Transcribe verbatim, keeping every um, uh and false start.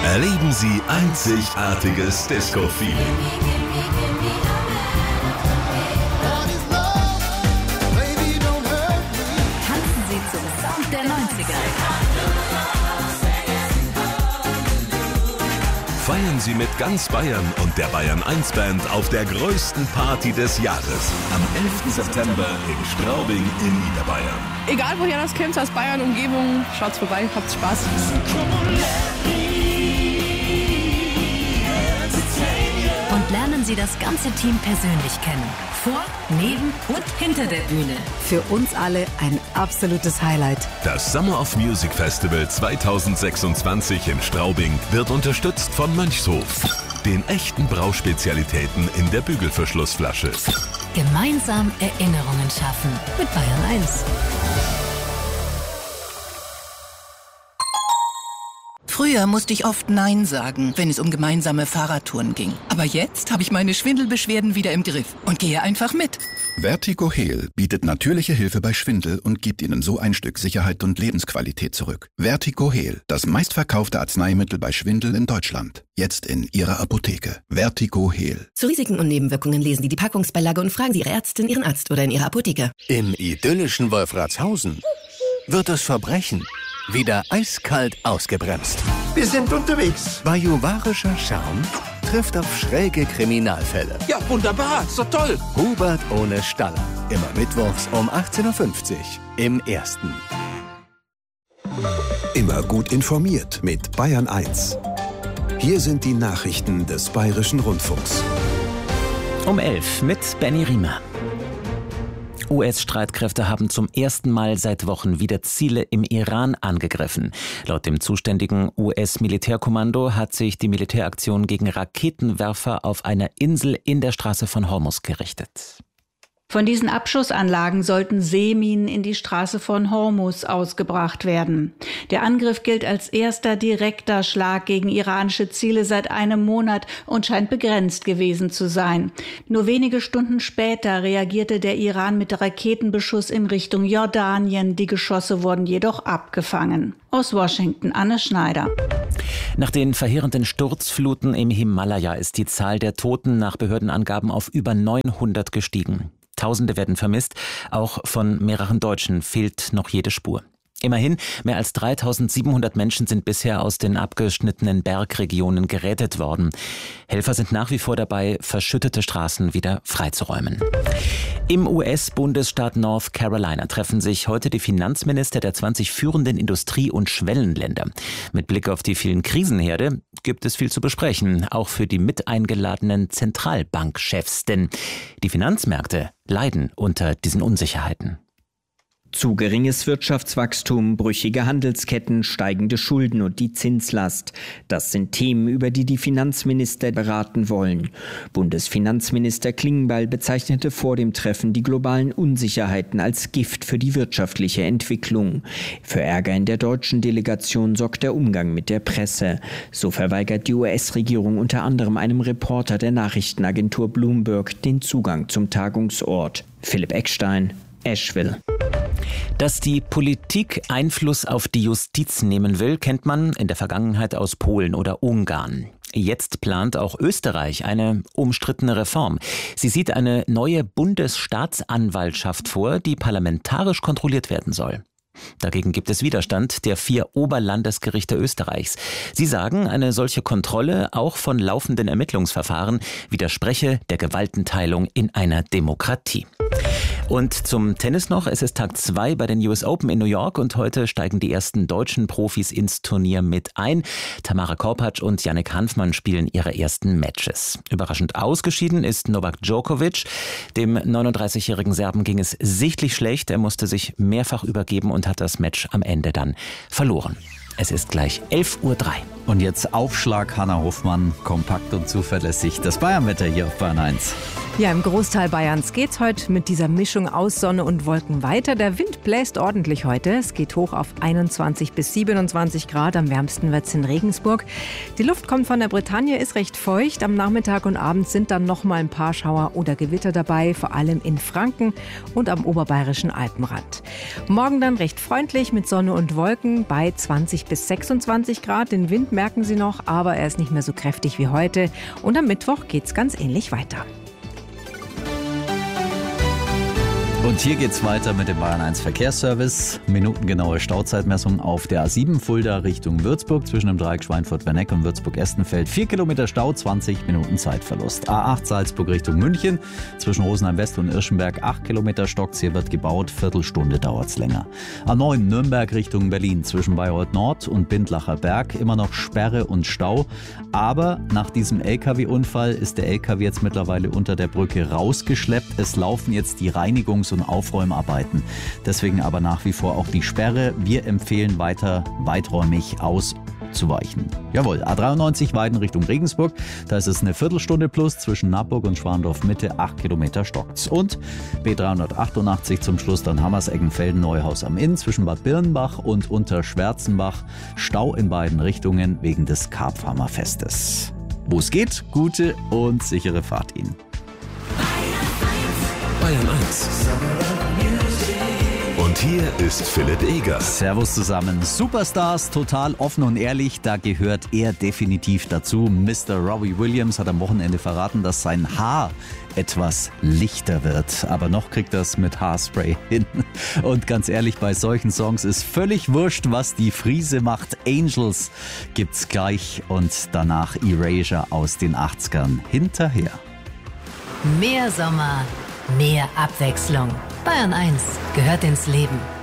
Erleben Sie einzigartiges Disco-Feeling. Tanzen Sie zum Sound der neunziger. Feiern Sie mit ganz Bayern und der Bayern eins Band auf der größten Party des Jahres. Am elften September in Straubing in Niederbayern. Egal woher das kommt, aus Bayern, Umgebung, schaut's vorbei, habt Spaß. Und lernen Sie das ganze Team persönlich kennen. Vor, neben und hinter der Bühne. Für uns alle ein absolutes Highlight. Das Summer of Music Festival zweitausendsechsundzwanzig in Straubing wird unterstützt von Mönchshof, den echten Brauspezialitäten in der Bügelverschlussflasche. Gemeinsam Erinnerungen schaffen mit Bayern eins. Früher musste ich oft Nein sagen, wenn es um gemeinsame Fahrradtouren ging. Aber jetzt habe ich meine Schwindelbeschwerden wieder im Griff und gehe einfach mit. Vertigo Heal bietet natürliche Hilfe bei Schwindel und gibt Ihnen so ein Stück Sicherheit und Lebensqualität zurück. Vertigo Heal, das meistverkaufte Arzneimittel bei Schwindel in Deutschland. Jetzt in Ihrer Apotheke. Vertigo Heal. Zu Risiken und Nebenwirkungen lesen Sie die Packungsbeilage und fragen Sie Ihre Ärztin, Ihren Arzt oder in Ihrer Apotheke. Im idyllischen Wolfratshausen wird das Verbrechen wieder eiskalt ausgebremst. Wir sind unterwegs. Bajuwarischer Charme trifft auf schräge Kriminalfälle. Ja, wunderbar, so toll. Hubert ohne Staller. Immer mittwochs um achtzehn Uhr fünfzig im Ersten. Immer gut informiert mit Bayern eins. Hier sind die Nachrichten des Bayerischen Rundfunks. Um elf mit Benny Riemer. U S-Streitkräfte haben zum ersten Mal seit Wochen wieder Ziele im Iran angegriffen. Laut dem zuständigen U S-Militärkommando hat sich die Militäraktion gegen Raketenwerfer auf einer Insel in der Straße von Hormuz gerichtet. Von diesen Abschussanlagen sollten Seeminen in die Straße von Hormuz ausgebracht werden. Der Angriff gilt als erster direkter Schlag gegen iranische Ziele seit einem Monat und scheint begrenzt gewesen zu sein. Nur wenige Stunden später reagierte der Iran mit Raketenbeschuss in Richtung Jordanien. Die Geschosse wurden jedoch abgefangen. Aus Washington, Anne Schneider. Nach den verheerenden Sturzfluten im Himalaya ist die Zahl der Toten nach Behördenangaben auf über neunhundert gestiegen. Tausende werden vermisst, auch von mehreren Deutschen fehlt noch jede Spur. Immerhin, mehr als dreitausendsiebenhundert Menschen sind bisher aus den abgeschnittenen Bergregionen gerettet worden. Helfer sind nach wie vor dabei, verschüttete Straßen wieder freizuräumen. Im U S-Bundesstaat North Carolina treffen sich heute die Finanzminister der zwanzig führenden Industrie- und Schwellenländer. Mit Blick auf die vielen Krisenherde gibt es viel zu besprechen, auch für die mit eingeladenen Zentralbankchefs. Denn die Finanzmärkte leiden unter diesen Unsicherheiten. Zu geringes Wirtschaftswachstum, brüchige Handelsketten, steigende Schulden und die Zinslast. Das sind Themen, über die die Finanzminister beraten wollen. Bundesfinanzminister Klingbeil bezeichnete vor dem Treffen die globalen Unsicherheiten als Gift für die wirtschaftliche Entwicklung. Für Ärger in der deutschen Delegation sorgt der Umgang mit der Presse. So verweigert die U S-Regierung unter anderem einem Reporter der Nachrichtenagentur Bloomberg den Zugang zum Tagungsort. Philipp Eckstein, Asheville. Dass die Politik Einfluss auf die Justiz nehmen will, kennt man in der Vergangenheit aus Polen oder Ungarn. Jetzt plant auch Österreich eine umstrittene Reform. Sie sieht eine neue Bundesstaatsanwaltschaft vor, die parlamentarisch kontrolliert werden soll. Dagegen gibt es Widerstand der vier Oberlandesgerichte Österreichs. Sie sagen, eine solche Kontrolle, auch von laufenden Ermittlungsverfahren, widerspreche der Gewaltenteilung in einer Demokratie. Und zum Tennis noch, es ist Tag zwei bei den U S Open in New York und heute steigen die ersten deutschen Profis ins Turnier mit ein. Tamara Korpatsch und Jannik Hanfmann spielen ihre ersten Matches. Überraschend ausgeschieden ist Novak Djokovic. Dem neununddreißigjährigen Serben ging es sichtlich schlecht. Er musste sich mehrfach übergeben und hat das Match am Ende dann verloren. Es ist gleich elf Uhr drei. Und jetzt Aufschlag, Hanna Hofmann, kompakt und zuverlässig. Das Bayernwetter hier auf Bayern eins. Ja, im Großteil Bayerns geht's heute mit dieser Mischung aus Sonne und Wolken weiter. Der Wind bläst ordentlich heute. Es geht hoch auf einundzwanzig bis siebenundzwanzig Grad. Am wärmsten wird's in Regensburg. Die Luft kommt von der Bretagne, ist recht feucht. Am Nachmittag und Abend sind dann noch mal ein paar Schauer oder Gewitter dabei, vor allem in Franken und am oberbayerischen Alpenrand. Morgen dann recht freundlich mit Sonne und Wolken bei zwanzig bis sechsundzwanzig Grad. Den Wind Wind merken Sie noch, aber er ist nicht mehr so kräftig wie heute. Und am Mittwoch geht's ganz ähnlich weiter. Und hier geht's weiter mit dem Bayern eins Verkehrsservice. Minutengenaue Stauzeitmessung auf der A sieben Fulda Richtung Würzburg zwischen dem Dreieck Schweinfurt-Werneck und Würzburg-Estenfeld. Vier Kilometer Stau, zwanzig Minuten Zeitverlust. A acht Salzburg Richtung München zwischen Rosenheim West und Irschenberg. acht Kilometer stockt's, hier wird gebaut. Viertelstunde dauert's länger. A neun Nürnberg Richtung Berlin zwischen Bayreuth Nord und Bindlacher Berg. Immer noch Sperre und Stau. Aber nach diesem L K W-Unfall ist der L K W jetzt mittlerweile unter der Brücke rausgeschleppt. Es laufen jetzt die Reinigungs- und Aufräumarbeiten. Deswegen aber nach wie vor auch die Sperre. Wir empfehlen weiter weiträumig auszuweichen. Jawohl, A dreiundneunzig Weiden Richtung Regensburg. Da ist es eine Viertelstunde plus zwischen Nappburg und Schwandorf Mitte. acht Kilometer stockt's. Und B dreihundertachtundachtzig zum Schluss dann Hammerseggenfelden Neuhaus am Inn zwischen Bad Birnbach und Unterschwärzenbach. Stau in beiden Richtungen wegen des Karpfarmerfestes. Wo es geht, gute und sichere Fahrt Ihnen. Bayern eins. Und hier ist Philipp Egers. Servus zusammen. Superstars, total offen und ehrlich, da gehört er definitiv dazu. Mister Robbie Williams hat am Wochenende verraten, dass sein Haar etwas lichter wird. Aber noch kriegt er es mit Haarspray hin. Und ganz ehrlich, bei solchen Songs ist völlig wurscht, was die Friese macht. Angels gibt's gleich und danach Erasure aus den achtzigern hinterher. Mehr Sommer, mehr Abwechslung. Bayern eins gehört ins Leben.